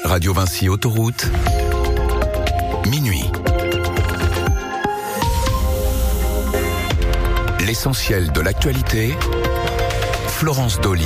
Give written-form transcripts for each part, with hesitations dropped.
Radio Vinci Autoroute, minuit. L'essentiel de l'actualité, Florence Dolly.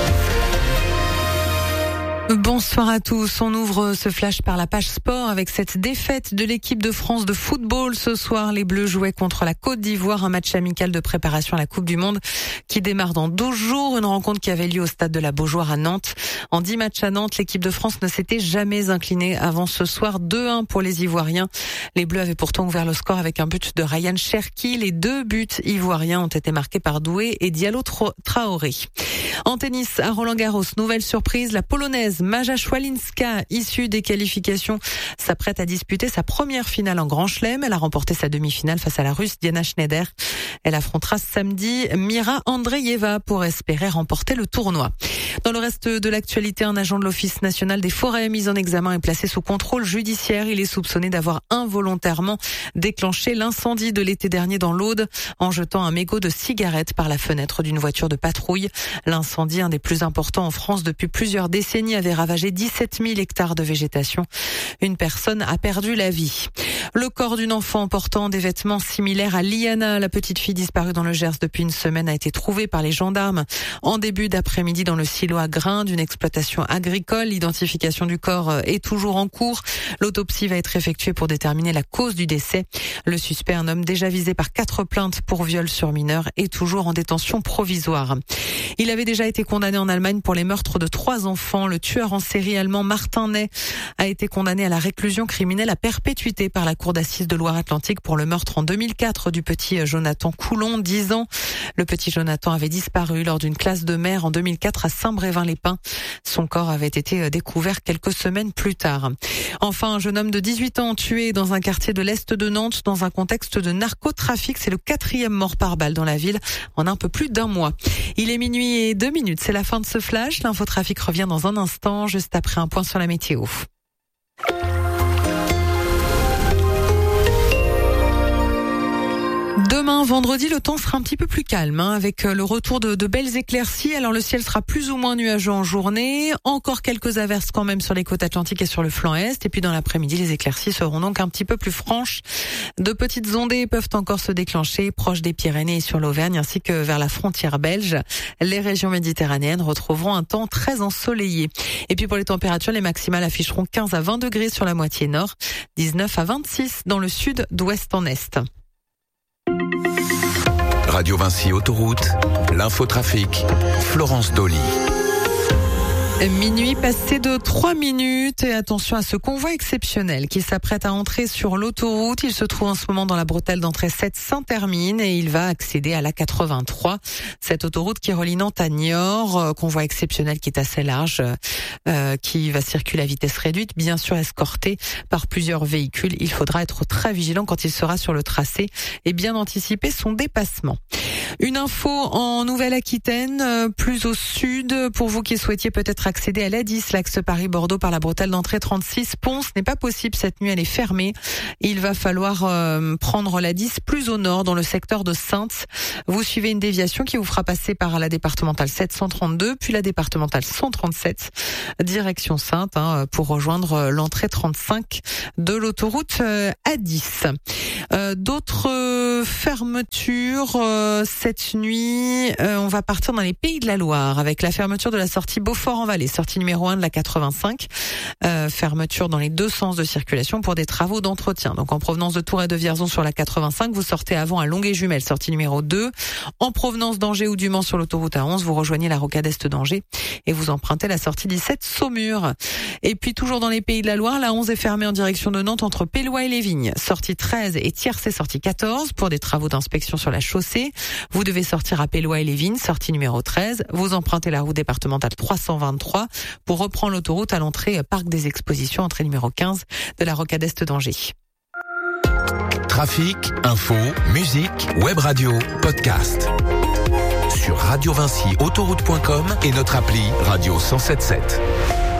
Bonsoir à tous. On ouvre ce flash par la page sport avec cette défaite de l'équipe de France de football. Ce soir, les Bleus jouaient contre la Côte d'Ivoire, un match amical de préparation à la Coupe du Monde qui démarre dans 12 jours. Une rencontre qui avait lieu au stade de la Beaujoire à Nantes. En 10 matchs à Nantes, l'équipe de France ne s'était jamais inclinée avant ce soir. 2-1 pour les Ivoiriens. Les Bleus avaient pourtant ouvert le score avec un but de Ryan Cherki. Les 2 buts ivoiriens ont été marqués par Doué et Diallo Traoré. En tennis, à Roland-Garros, nouvelle surprise, la Polonaise Maja Szwalinska, issue des qualifications, s'apprête à disputer sa première finale en Grand Chelem. Elle a remporté sa demi-finale face à la Russe Diana Schneider. Elle affrontera samedi Mira Andreeva pour espérer remporter le tournoi. Dans le reste de l'actualité, un agent de l'Office national des forêts mis en examen est placé sous contrôle judiciaire. Il est soupçonné d'avoir involontairement déclenché l'incendie de l'été dernier dans l'Aude en jetant un mégot de cigarette par la fenêtre d'une voiture de patrouille. L'incendie, un des plus importants en France depuis plusieurs décennies, avait ravagé 17 000 hectares de végétation. Une personne a perdu la vie. Le corps d'une enfant portant des vêtements similaires à Liana, la petite fille disparue dans le Gers depuis une semaine, a été trouvée par les gendarmes en début d'après-midi dans le silo à grains d'une exploitation agricole. L'identification du corps est toujours en cours. L'autopsie va être effectuée pour déterminer la cause du décès. Le suspect, un homme déjà visé par 4 plaintes pour viol sur mineur, est toujours en détention provisoire. Il avait déjà été condamné en Allemagne pour les meurtres de 3 enfants. Le tueur en série allemand Martin Ney a été condamné à la réclusion criminelle à perpétuité par la cour d'assises de Loire-Atlantique pour le meurtre en 2004 du petit Jonathan Coulon, 10 ans. Le petit Jonathan avait disparu lors d'une classe de mer en 2004 à Saint-Brévin-les-Pins. Son corps avait été découvert quelques semaines plus tard. Enfin, un jeune homme de 18 ans tué dans un quartier de l'Est de Nantes dans un contexte de narcotrafic. C'est le 4e mort par balle dans la ville en un peu plus d'1 mois. Il est minuit et 2 minutes. C'est la fin de ce flash. L'infotrafic revient dans un instant, juste après un point sur la météo. Demain, vendredi, le temps sera un petit peu plus calme, avec le retour de belles éclaircies. Alors le ciel sera plus ou moins nuageux en journée. Encore quelques averses quand même sur les côtes atlantiques et sur le flanc est. Et puis dans l'après-midi, les éclaircies seront donc un petit peu plus franches. De petites ondées peuvent encore se déclencher proches des Pyrénées et sur l'Auvergne, ainsi que vers la frontière belge. Les régions méditerranéennes retrouveront un temps très ensoleillé. Et puis pour les températures, les maximales afficheront 15 à 20 degrés sur la moitié nord, 19 à 26 dans le sud, d'ouest en est. Radio Vinci Autoroute, l'infotrafic, Florence Dolly. Minuit passé de 3 minutes et attention à ce convoi exceptionnel qui s'apprête à entrer sur l'autoroute. Il se trouve en ce moment dans la bretelle d'entrée 7 Saint-Hermine et il va accéder à la 83. Cette autoroute qui relie Nantes à Niort, convoi exceptionnel qui est assez large, qui va circuler à vitesse réduite, bien sûr escorté par plusieurs véhicules. Il faudra être très vigilant quand il sera sur le tracé et bien anticiper son dépassement. Une info en Nouvelle-Aquitaine, plus au sud, pour vous qui souhaitiez peut-être accéder à l'A10, l'axe Paris-Bordeaux par la bretelle d'entrée 36. Pont, ce n'est pas possible, cette nuit elle est fermée. Il va falloir prendre l'A10 plus au nord, dans le secteur de Saintes. Vous suivez une déviation qui vous fera passer par la départementale 732, puis la départementale 137, direction Saintes, pour rejoindre l'entrée 35 de l'autoroute A10. D'autres fermetures cette nuit, on va partir dans les Pays de la Loire avec la fermeture de la sortie Beaufort-en-Vallée, sortie numéro 1 de la 85. Fermeture dans les 2 sens de circulation pour des travaux d'entretien. Donc en provenance de Tours et de Vierzon sur la 85, vous sortez avant à Longué-Jumelles, sortie numéro 2. En provenance d'Angers ou du Mans sur l'autoroute A11, vous rejoignez la rocade est d'Angers et vous empruntez la sortie 17 Saumur. Et puis toujours dans les Pays de la Loire, la 11 est fermée en direction de Nantes entre Pélois et les Vignes, sortie 13 et Tiercé, sortie 14 pour des travaux d'inspection sur la chaussée. Vous devez sortir à Pélois et les Vignes, sortie numéro 13. Vous empruntez la route départementale 323 pour reprendre l'autoroute à l'entrée Parc des Expositions, entrée numéro 15 de la rocade est d'Angers. Trafic, info, musique, web radio, podcast. Sur radiovinciautoroute.com et notre appli Radio 107.7.